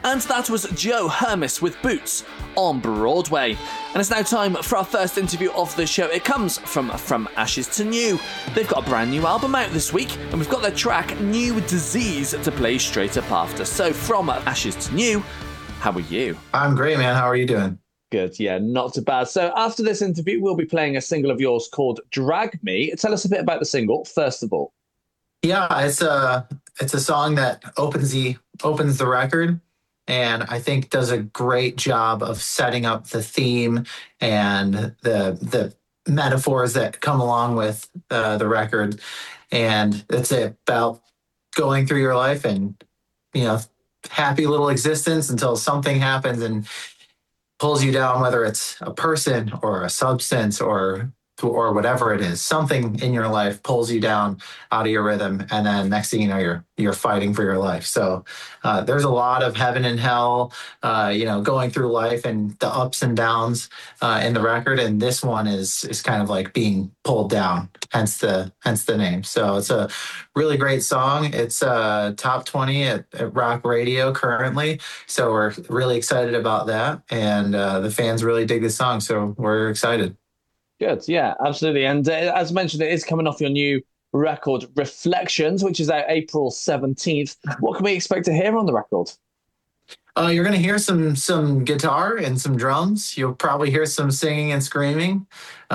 And that was Joe Hermis with Boots on Broadway. And it's now time for our first interview of the show. It comes from Ashes to New. They've got a brand new album out this week, and we've got their track New Disease to play straight up after. So from Ashes to New, how are you? I'm great, man. How are you doing? Good, yeah, not too bad. So after this interview, we'll be playing a single of yours called Drag Me. Tell us a bit about the single, first of all. Yeah, it's a song that opens the record, and I think does a great job of setting up the theme and the metaphors that come along with the record. And it's about going through your life and, happy little existence until something happens and pulls you down, whether it's a person or a substance or whatever it is. Something in your life pulls you down out of your rhythm, and then next thing you know, you're fighting for your life. So there's a lot of heaven and hell, going through life and the ups and downs in the record. And this one is kind of like being pulled down, hence the name. So it's a really great song. It's top 20 at rock radio currently. So we're really excited about that. And the fans really dig this song. So we're excited. Good, yeah, absolutely. And as mentioned, it is coming off your new record, Reflections, which is out April 17th. What can we expect to hear on the record? You're going to hear some guitar and some drums. You'll probably hear some singing and screaming.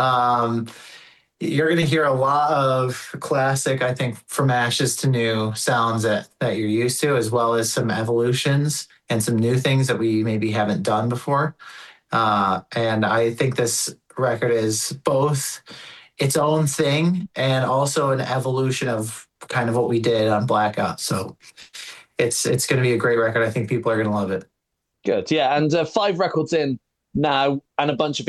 You're going to hear a lot of classic, I think, From Ashes to New sounds that you're used to, as well as some evolutions and some new things that we maybe haven't done before. And I think this record is both its own thing and also an evolution of kind of what we did on Blackout. So it's going to be a great record. I think people are going to love it. Good, yeah. And 5 records in now and a bunch of